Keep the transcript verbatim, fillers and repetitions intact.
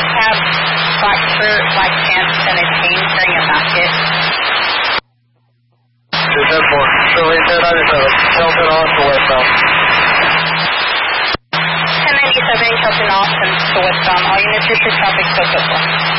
cap, black shirt, black pants, and a chain carrying a basket. two ten four. Shirley ten ninety-seven. Kelton Austin westbound. ten ninety-seven, Kelton Austin to westbound. All units, your traffic, so good.